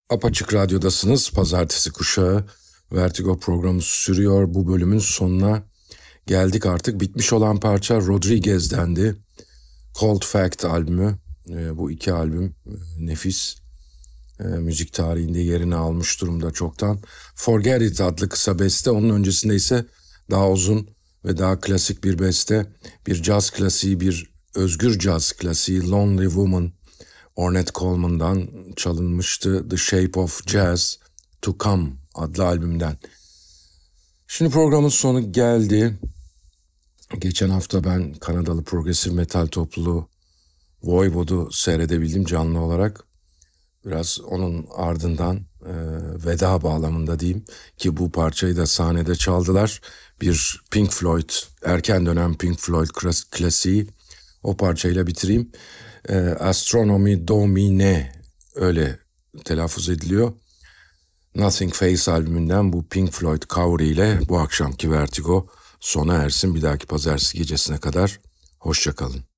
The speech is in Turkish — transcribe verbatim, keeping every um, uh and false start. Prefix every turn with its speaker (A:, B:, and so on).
A: Apaçık Radyo'dasınız. Pazartesi kuşağı Vertigo programı sürüyor. Bu bölümün sonuna geldik artık. Bitmiş olan parça Rodriguez'dendi. Cold Fact albümü. E, bu iki albüm e, nefis. E, müzik tarihinde yerini almış durumda çoktan. Forget It adlı kısa beste. Onun öncesinde ise daha uzun ve daha klasik bir beste. Bir caz klasiği, bir özgür caz klasiği Lonely Woman. Ornette Coleman'dan çalınmıştı. The Shape of Jazz to Come adlı albümden. Şimdi programın sonu geldi. Geçen hafta ben Kanadalı progresif metal topluluğu Voivod'u seyredebildim canlı olarak. Biraz onun ardından e, veda bağlamında diyeyim ki bu parçayı da sahnede çaldılar. Bir Pink Floyd, erken dönem Pink Floyd klasiği. O parçayla bitireyim. E, Astronomy Domine öyle telaffuz ediliyor. Nothing Face albümünden bu Pink Floyd cover ile bu akşamki Vertigo sona ersin. Bir dahaki pazartesi gecesine kadar hoşça kalın.